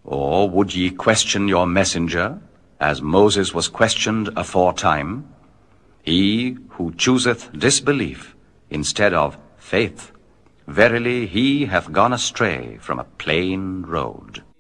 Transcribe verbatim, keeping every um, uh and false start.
Or would ye question your messenger, as Moses was questioned aforetime? He who chooseth disbelief instead of faith, verily he hath gone astray from a plain road.